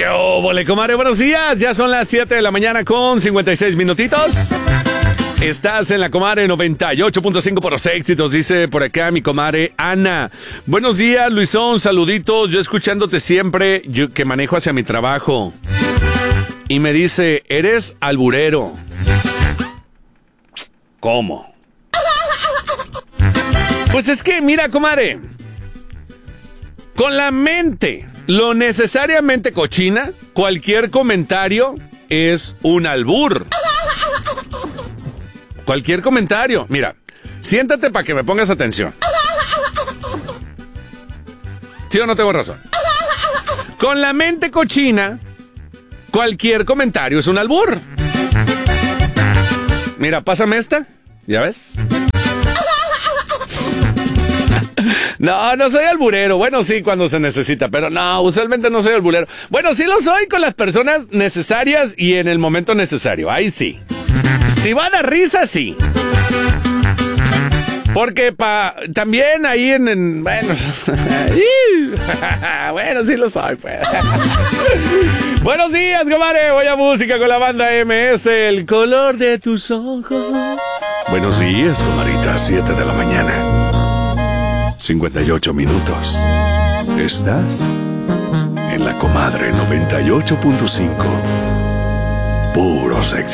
¿Qué óvole, comadre? Buenos días. Ya son las 7 de la mañana con 56 minutitos. Estás en la comadre 98.5 por los éxitos, dice por acá mi comadre Ana. Buenos días, Luisón, saluditos. Yo escuchándote siempre, yo que manejo hacia mi trabajo. Y me dice, eres alburero. ¿Cómo? Pues es que, mira, comadre, con la mente lo necesariamente cochina, cualquier comentario es un albur. Cualquier comentario. Mira, siéntate para que me pongas atención. ¿Sí o no tengo razón? Con la mente cochina, cualquier comentario es un albur. Mira, pásame esta. ¿Ya ves? No soy alburero. Bueno, sí, cuando se necesita, pero no, usualmente no soy alburero. Bueno, sí lo soy con las personas necesarias y en el momento necesario. Ahí sí. Si va a dar risa, sí. Porque también ahí bueno, bueno, sí lo soy, pues. Buenos días, comadre. Voy a música con la banda MS, el color de tus ojos. Buenos días, comadrita, 7 de la mañana. 58 minutos. Estás en la comadre 98.5. Puro sexy.